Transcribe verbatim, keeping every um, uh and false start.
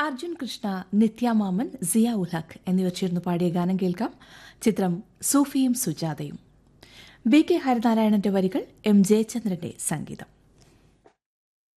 അർജുൻ കൃഷ്ണ, നിത്യാമാമൻ, സിയ ഉൽ ഹക്ക് എന്നിവർ ചേർന്ന് പാടിയ ഗാനം കേൾക്കാം. ചിത്രം സൂഫിയും സുജാതയും. ബി കെ ഹരിനാരായണന്റെ വരികൾ, എം ജയചന്ദ്രന്റെ സംഗീതം.